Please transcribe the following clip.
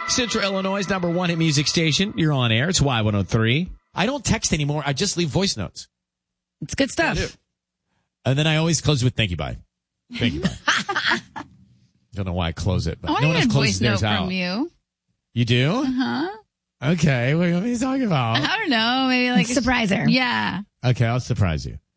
Central Illinois' #1 hit music station. You're on air. It's Y103. I don't text anymore. I just leave voice notes. It's good stuff. And then I always close with thank you, bye. Thank you, bye. Don't know why I close it, but I no one else want a closes voice note theirs out. from you. You do? Uh-huh. Okay. What are you talking about? I don't know. Maybe like Surprise her. Yeah. Okay, I'll surprise you.